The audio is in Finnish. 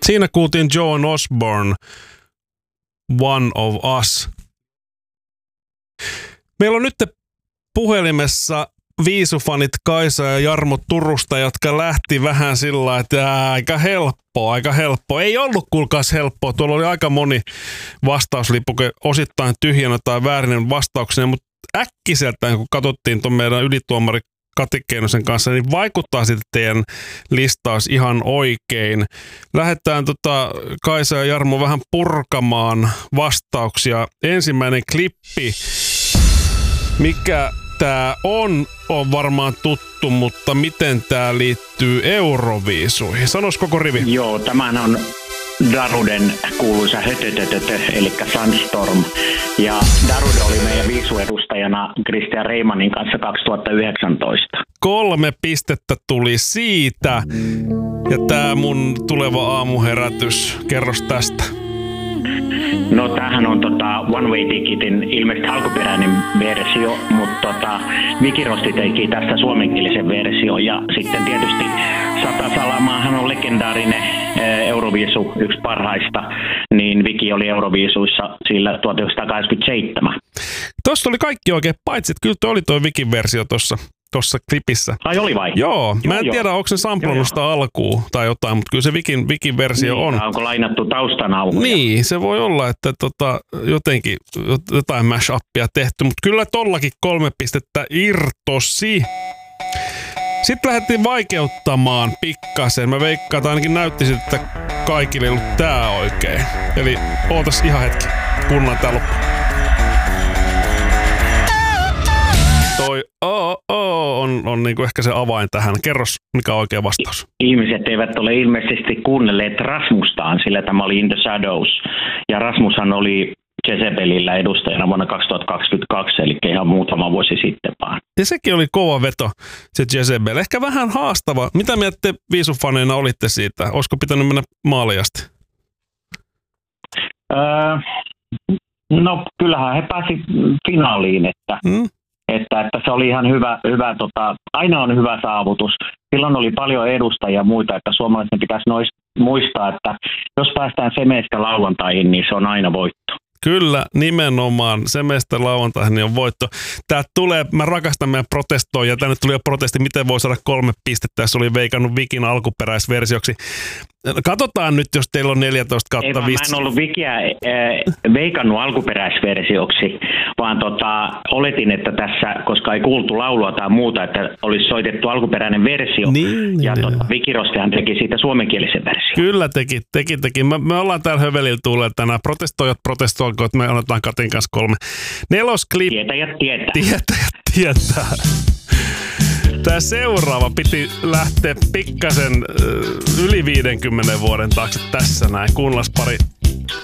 Siinä kuultiin Joan Osborne, One of Us. Meillä on nyt puhelimessa viisufanit Kaisa ja Jarmo Turusta, jotka lähti vähän sillä lailla, että aika helppoa. Ei ollut kuulkaas helppoa. Tuolla oli aika moni vastauslipuke osittain tyhjänä tai väärinen vastauksena, mutta äkkiseltään kun katsottiin tuon meidän ylituomari Kati Keinosen kanssa, niin vaikuttaa sitten teidän listaus ihan oikein. Lähdetään Kaisa ja Jarmo vähän purkamaan vastauksia. Ensimmäinen klippi, mikä tää on varmaan tuttu, mutta miten tää liittyy Euroviisuihin? Sanois koko rivi. Joo, tämän on Daruden kuuluisa hötötötötö, eli Sandstorm. Ja Darude oli meidän viisuedustajana Christian Reimanin kanssa 2019. 3 pistettä tuli siitä. Ja tää mun tuleva aamuherätys. Kerros tästä. No tämähän on One Way Ticketin ilmeisesti alkuperäinen versio, mutta Viki Rosti teki tästä suomenkielisen version ja sitten tietysti Sata Salamaahan on legendaarinen Euroviisu, yksi parhaista, niin Viki oli Euroviisuissa sillä 1987. Tuossa oli kaikki oikein, paitsi että kyllä oli tuo Vikin versio tuossa klipissä. Ai oli vai? Joo, mä en tiedä, onko se samplannut sitä alkuun tai jotain, mutta kyllä se Vikin versio niin, on. Onko lainattu taustanauhoja? Niin, se voi olla, että jotenkin jotain mash-upia tehty, mutta kyllä tollakin 3 pistettä irtosi. Sitten lähdettiin vaikeuttamaan pikkasen. Mä veikkaan, että ainakin näytti siltä, että kaikille ei ollut tää oikein. Eli ootas ihan hetki, kuunnellaan tää loppu. Toi on niinku ehkä se avain tähän. Kerros, mikä on oikea vastaus. Ihmiset eivät ole ilmeisesti kuunnelleet Rasmustaan, sillä tämä oli In the Shadows. Ja Rasmushan oli Jezebelillä edustajana vuonna 2022, eli ihan muutama vuosi sitten vaan. Ja sekin oli kova veto, se Jezebel. Ehkä vähän haastava. Mitä mieltä te viisufaneina olitte siitä? Olisiko pitänyt mennä maaliasti? No kyllähän he pääsi finaaliin, että se oli ihan hyvä aina on hyvä saavutus. Silloin oli paljon edustajia ja muita, että suomalaisten pitäisi muistaa, että jos päästään semeistä lauantaihin, niin se on aina voitto. Kyllä, nimenomaan. Semeistä lauantaihin niin on voitto. Tää tulee, mä rakastan meidän protestoon ja tänne tuli jo protesti, miten voi saada 3 pistettä, jos oli veikannut Vikin alkuperäisversioksi. Katsotaan nyt, jos teillä on 14/5. Mä en ollut Vikiä veikannut alkuperäisversioksi, vaan oletin, että tässä, koska ei kuultu laulua tai muuta, että olisi soitettu alkuperäinen versio. Niin. Viki Rostihan teki siitä suomenkielisen version. Kyllä teki. Me ollaan täällä hövelillä tuulee tänään. Protestoijat protestoikoot, me annetaan Katin kanssa 3. 4. klip. Tietäjät tietää. Tämä seuraava piti lähteä pikkasen yli 50 vuoden taakse tässä näin. Kuunnellaan pari